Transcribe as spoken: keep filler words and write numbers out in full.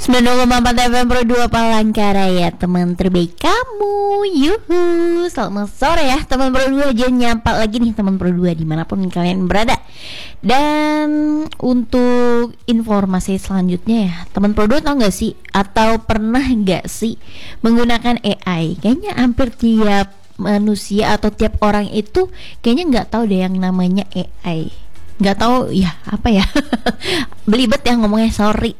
sembilan puluh empat F M Pro dua Palangkaraya, teman terbaik kamu. Yuhu, selamat sore ya teman Pro dua. Jangan nyapa lagi nih teman Pro dua dimanapun kalian berada. Dan untuk informasi selanjutnya ya, teman Pro dua tau gak sih, atau pernah gak sih menggunakan A I? Kayaknya hampir tiap manusia atau tiap orang itu kayaknya nggak tahu deh yang namanya A I. Nggak tahu ya apa ya belibet yang ngomongnya, sorry.